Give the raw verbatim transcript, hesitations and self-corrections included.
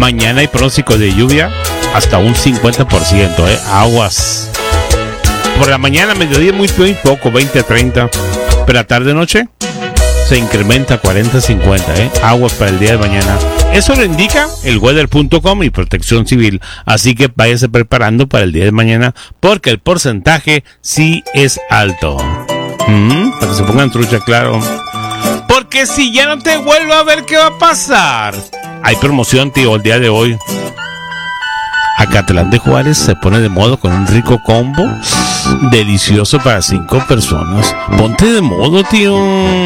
Mañana hay pronóstico de lluvia hasta un cincuenta por ciento, ¿eh? Aguas. Por la mañana, mediodía, muy, muy poco, veinte a treinta. Pero a tarde-noche se incrementa a cuarenta a cincuenta, ¿eh? Aguas para el día de mañana. Eso lo indica el weather punto com y Protección Civil. Así que váyase preparando para el día de mañana, porque el porcentaje sí es alto. ¿Mm? Para que se pongan trucha, claro. Porque si ya no te vuelvo a ver, ¿qué va a pasar? Hay promoción, tío, el día de hoy. Acatlán de Juárez se pone de moda con un rico combo delicioso para cinco personas. Ponte de modo, tío.